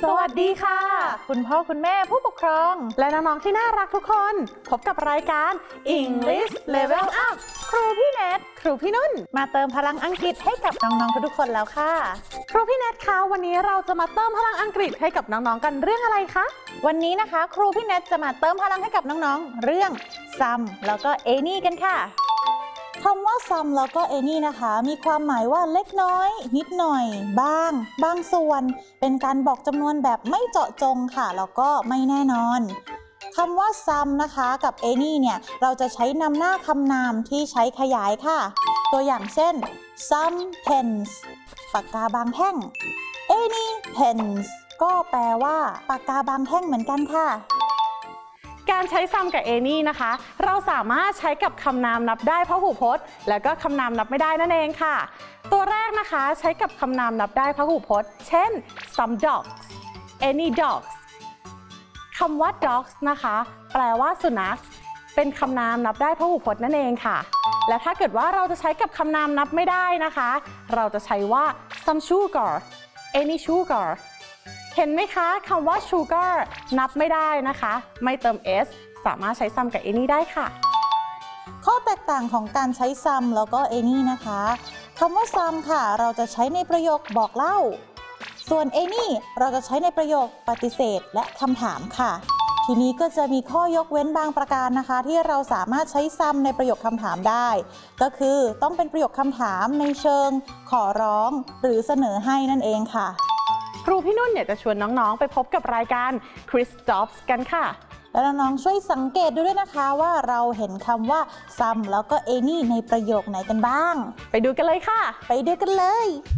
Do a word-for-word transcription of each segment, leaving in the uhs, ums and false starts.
สวัสดีค่ะคุณพ่อคุณแม่ผู้ปกครองและน้องๆที่น่ารักทุกคนพบกับรายการ English Level Up ครูพี่เนทครูพี่นุ่นมาเติมพลังอังกฤษให้กับน้องๆทุกๆคนแล้วค่ะครูพี่เนทคะวันนี้เราจะมาเติมพลังอังกฤษให้กับน้องๆกันเรื่องอะไรคะวันนี้นะคะครูพี่เนทจะมาเติมพลังให้กับน้องๆเรื่อง some แล้วก็ any กันค่ะคำว่า some แล้วก็ any นะคะมีความหมายว่าเล็กน้อยนิดหน่อยบ้างบางส่วนเป็นการบอกจำนวนแบบไม่เจาะจงค่ะแล้วก็ไม่แน่นอนคำว่า some นะคะกับ any เนี่ยเราจะใช้นำหน้าคำนามที่ใช้ขยายค่ะตัวอย่างเช่น some pens ปากกาบางแท่ง any pens ก็แปลว่าปากกาบางแท่งเหมือนกันค่ะการใช้ some กับ any นะคะเราสามารถใช้กับคำนามนับได้พหูพจน์และก็คำนามนับไม่ได้นั่นเองค่ะตัวแรกนะคะใช้กับคำนามนับได้พหูพจน์เช่น some dogs any dogs คำว่า dogs นะคะแปลว่าสุนัขเป็นคำนามนับได้พหูพจน์นั่นเองค่ะและถ้าเกิดว่าเราจะใช้กับคำนามนับไม่ได้นะคะเราจะใช้ว่า some sugar any sugarเห็นไหมคะคำว่า sugar นับไม่ได้นะคะไม่เติม s สามารถใช้ some กับ any ได้ค่ะข้อแตกต่างของการใช้ some แล้วก็ any นะคะคำว่า some ค่ะเราจะใช้ในประโยคบอกเล่าส่วน any เราจะใช้ในประโยคปฏิเสธและคำถามค่ะทีนี้ก็จะมีข้อยกเว้นบางประการนะคะที่เราสามารถใช้ some ในประโยคคำถามได้ก็คือต้องเป็นประโยคคำถามในเชิงขอร้องหรือเสนอให้นั่นเองค่ะครูพี่นุ่นเนี่ยจะชวนน้องๆไปพบกับรายการ Quiz Jobs กันค่ะและน้องๆช่วยสังเกตดูด้วยนะคะว่าเราเห็นคำว่า some แล้วก็ any ในประโยคไหนกันบ้างไปดูกันเลยค่ะไปดูกันเลย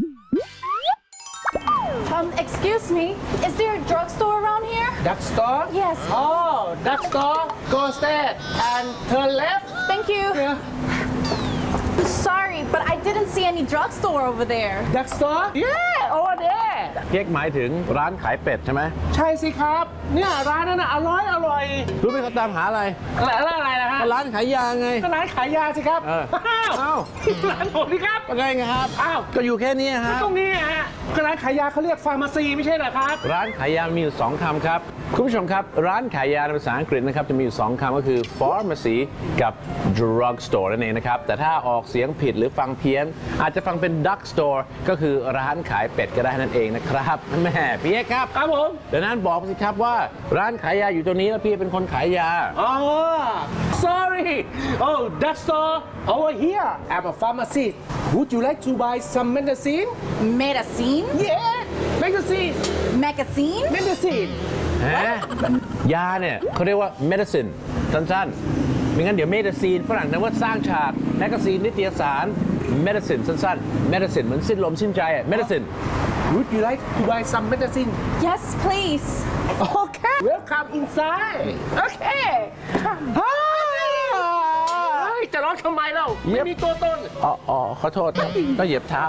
Um, excuse me, is there a drugstore around here? Drugstore? Yes. Oh, drugstore. Go straight and turn left. Thank you. Yeah. Sorry, but I didn't see any drugstore over there. Drugstore? Yeah, over there. เค้กหมายถึงร้านขายเป็ดใช่ไหมใช่สิครับเนี่ยร้านนั้นน่ะอร่อยอร่อยรู้ไหมเขาตามหาอะไรร้านอะไรนะฮะร้านขายยาไงก็ร้านขายยาสิครับเอออ้าวอ้าวร้านผมนี่ครับอะไรไงครับอ้าวก็อยู่แค่นี้ฮะตรงนี้ฮะก็ร้านขายยาเขาเรียกฟาร์มาซีไม่ใช่เหรอครับร้านขายยามีอยู่สองคำครับคุณผู้ชมครับร้านขายยาในภาษาอังกฤษนะครับจะมีอยู่สองคำก็คือ pharmacy กับ drug store นั่นเองนะครับแต่ถ้าออกเสียงผิดหรือฟังเพี้ยนอาจจะฟังเป็น drug store ก็คือร้านขายเป็ดก็ได้นั่นเองนะครับแม่พี่เอกครับครับผมดังนั้นบอกสิครับว่าร้านขายยาอยู่ตรงนี้แล้วพี่เป็นคนขายยาอ๋อ sorry oh drugstore over here I'm a pharmacist would you like to buy some medicine Medicine? yeah medicine Magazine? medicine ฮะยาเนี่ยเขาเรียกว่า medicine สั้นๆไม่งั้นเดี๋ยว medicine ฝรั่งนึกว่าสร้างฉาก magazine นิตยสาร medicine สั้นๆ medicine เหมือนสิ้นลมสิ้นใจอะ medicine Would you like to buy some medicine? Yes, please. Okay. Welcome inside. Okay. จะร้องทำไมเล่าไม่มีตัวตนอ๋ออ๋อขอโทษก็เหยียบเท้า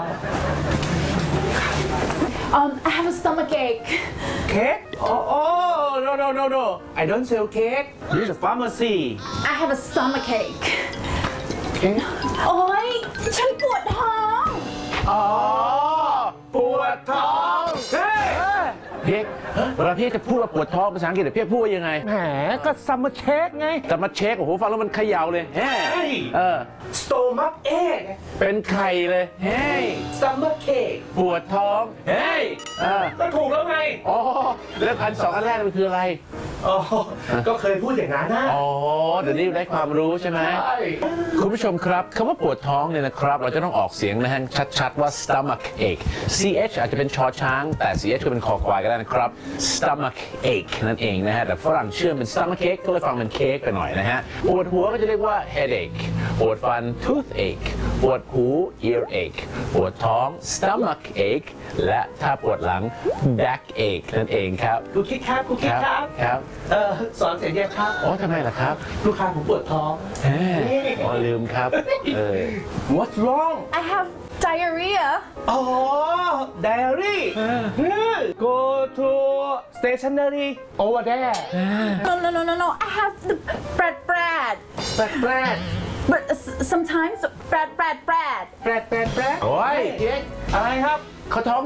Um, I have a stomach ache. Cake? Oh, oh, no, no, no, no. I don't sell cake. This is a pharmacy. I have a stomach ache. Cake? โอ๊ยฉันปวดท้องอ๋อปวดท้องเฮ้ยเพียกเวลาพี่จะพูดว่าปวดท้องภาษาอังกฤษเพียกพูดว่ายังไงแหมก็ซัมเมอร์เช็คไงแต่มาเช็คโอ้โหฟังแล้วมันเขย่าเลยเฮ้ยเออ stomach ache เป็นไข่เลยเฮ้ย stomach ache ปวดท้องเฮ้ยเออก็ถูกแล้วไงอ๋อแล้วอันสองอันแรกมันคืออะไรอ๋อก็เคยพูดอย่างนั้นนะอ๋อเดี๋ยวนี้ได้ความรู้ใช่ไหมใช่คุณผู้ชมครับคำว่าปวดท้องเนี่ยนะครับเราจะต้องออกเสียงนะฮะชัดๆว่า stomach ache ch อาจจะเป็นชอช้างแต่ ch ก็เป็นคอควายก็ได้นะครับ stomach ache นั่นเองนะฮะแต่ฝรั่งเชื่อเป็น stomach ache ก็เลยฟังเป็นเค้กไปหน่อยนะฮะปวดหัวก็จะเรียกว่า headache ปวดฟัน toothache ปวดหู earache ปวดท้อง stomach ache และถ้าปวดหลัง back ache นั่นเองครับกูคิดครับกูคิดครับครับเออสอนเสร็จยังครับอ๋อทำไมล่ะครับลูกค้าผมปวดท้องแหมอ๋อลืมครับเออ What's wrong I have diarrhea. อ๋อ diary Go to stationery over there No, no, no, no, no. I have the bread, bread. bread bread But sometimes bread, bread, bread. bread bread bread โอ้ยเจ๊อะไรครับเขาท้องเสีย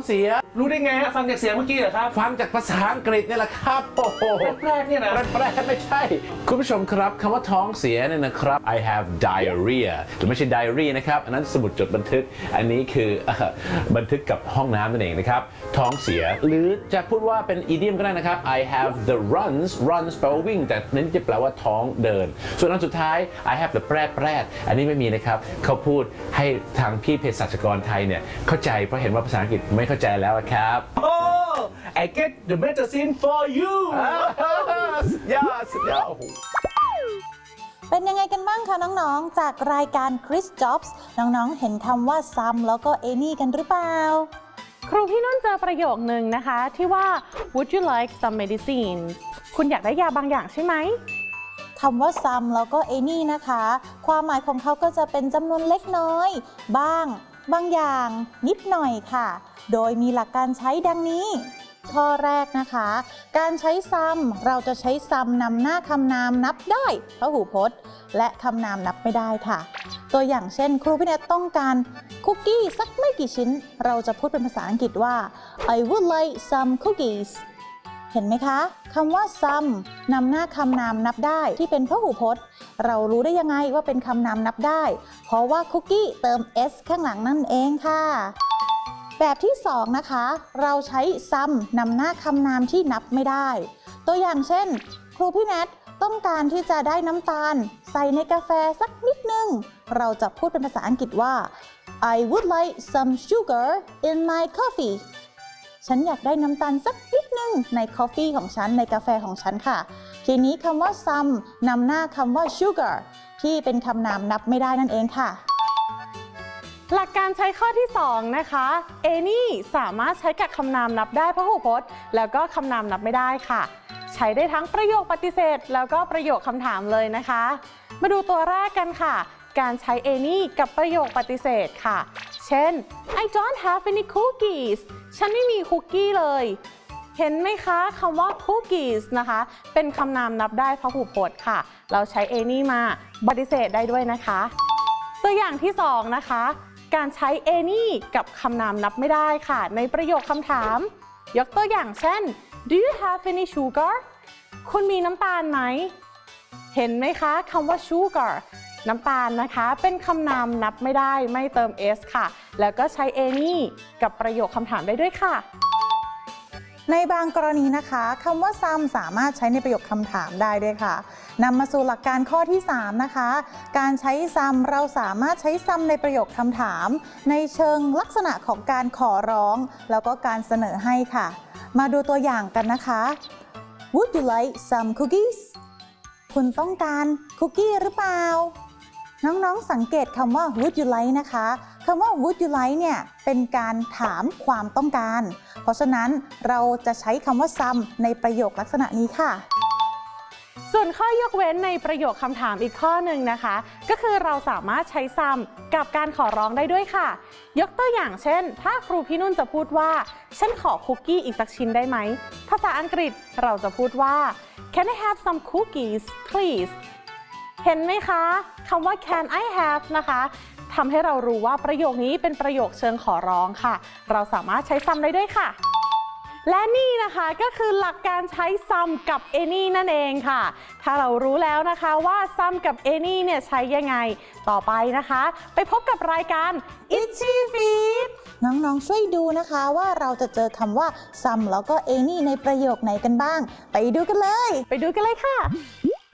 รู้ได้ไงฮะฟังจากเสียงเมื่อกี้เหรอครับฟังจากภาษาอังกฤษนี่แหละครับโอ้โหแรกๆเนี่ยนะแปลกๆไม่ใช่ คุณผู้ชมครับคำว่าท้องเสียเนี่ยนะครับ I have diarrhea หรือไม่ใช่ diary นะครับอันนั้นสมุดจดบันทึกอันนี้คือเอ่อบันทึกกับห้องน้ำนั่นเองนะครับท้องเสียหรือจะพูดว่าเป็นอีเดียมก็ได้นะครับ I have the runs runs แปลว่าวิ่งแต่นั้นจะแปลว่าท้องเดินส่วนอันสุดท้าย I have the แปรดแปรดอันนี้ไม่มีนะครับเขาพูดให้ทางพี่เภสัชกรไทยเนี่ยเข้าใจเพราะเห็นว่าภาษาอังกฤษไม่เข้าใจแล้วครับ Oh I get the medicine for you สุดยอดสุดยอดเป็นยังไงกันบ้างคะน้องๆจากรายการ Chris Jobs น้องๆเห็นคำว่า some แล้วก็ any กันหรือเปล่าครูพี่นุ่นเจอประโยคนึงนะคะที่ว่า Would you like some medicine คุณอยากได้ยาบางอย่างใช่ไหมคำว่า some แล้วก็ any นะคะความหมายของเขาก็จะเป็นจำนวนเล็กน้อยบ้างบางอย่างนิดหน่อยค่ะโดยมีหลักการใช้ดังนี้ข้อแรกนะคะการใช้ some เราจะใช้ some นำหน้าคำนามนับได้พหูพจน์และคำนามนับไม่ได้ค่ะตัวอย่างเช่นครูพี่เนตต้องการคุกกี้สักไม่กี่ชิ้นเราจะพูดเป็นภาษาอังกฤษว่า I would like some cookies เห็นไหมคะคำว่า some นำหน้าคำนามนับได้ที่เป็นพหูพจน์เรารู้ได้ยังไงว่าเป็นคำนามนับได้เพราะว่าคุกกี้เติม s ข้างหลังนั่นเองค่ะแบบที่สองนะคะเราใช้ some นำหน้าคำนามที่นับไม่ได้ตัวอย่างเช่นครูพี่แนทต้องการที่จะได้น้ำตาลใส่ในกาแฟสักนิดนึงเราจะพูดเป็นภาษาอังกฤษว่า I would like some sugar in my coffee ฉันอยากได้น้ำตาลสักนิดนึงในกาแฟของฉันในกาแฟของฉันค่ะทีนี้คำว่า some นำหน้าคำว่า sugar ที่เป็นคำนามนับไม่ได้นั่นเองค่ะหลักการใช้ข้อที่สองนะคะ any สามารถใช้กับคำนามนับได้พหูพจน์แล้วก็คำนามนับไม่ได้ค่ะใช้ได้ทั้งประโยคปฏิเสธแล้วก็ประโยคคำถามเลยนะคะมาดูตัวแรกกันค่ะการใช้ any กับประโยคปฏิเสธค่ะเช่น I don't have any cookies ฉันไม่มีคุกกี้เลยเห็นไหมคะคำว่า cookies นะคะเป็นคำนามนับได้พหูพจน์ค่ะเราใช้ any มาปฏิเสธได้ด้วยนะคะตัวอย่างที่สองนะคะการใช้ any กับคำนามนับไม่ได้ค่ะในประโยคคำถามยกตัวอย่างเช่น Do you have any sugar คุณมีน้ำตาลไหมเห็นไหมคะคำว่า sugar น้ำตาลนะคะเป็นคำนามนับไม่ได้ไม่เติม s ค่ะแล้วก็ใช้ any กับประโยคคำถามได้ด้วยค่ะในบางกรณีนะคะคำว่า some สามารถใช้ในประโยคคำถามได้ด้วยค่ะนำมาสู่หลักการข้อที่สามนะคะการใช้ some เราสามารถใช้ some ในประโยคคำถามในเชิงลักษณะของการขอร้องแล้วก็การเสนอให้ค่ะมาดูตัวอย่างกันนะคะ Would you like some cookies คุณต้องการคุกกี้หรือเปล่าน้องๆสังเกตคำว่า Would you like นะคะคำว่า Would you like เนี่ยเป็นการถามความต้องการเพราะฉะนั้นเราจะใช้คำว่า some ในประโยคลักษณะนี้ค่ะส่วนข้อยกเว้นในประโยคคำถามอีกข้อหนึ่งนะคะก็คือเราสามารถใช้ some กับการขอร้องได้ด้วยค่ะยกตัวอย่างเช่นถ้าครูพี่นุ่นจะพูดว่าฉันขอคุกกี้อีกสักชิ้นได้ไหมภาษาอังกฤษเราจะพูดว่า Can I have some cookies please เห็นไหมคะคำว่า Can I have นะคะทำให้เรารู้ว่าประโยคนี้เป็นประโยคเชิงขอร้องค่ะเราสามารถใช้ some ได้ด้วยค่ะและนี่นะคะก็คือหลักการใช้ some กับ any นั่นเองค่ะถ้าเรารู้แล้วนะคะว่า some กับ any เนี่ยใช้ยังไงต่อไปนะคะไปพบกับรายการ Itchy Feet น้องๆช่วยดูนะคะว่าเราจะเจอคำว่า some แล้วก็ any ในประโยคไหนกันบ้างไปดูกันเลยไปดูกันเลยค่ะ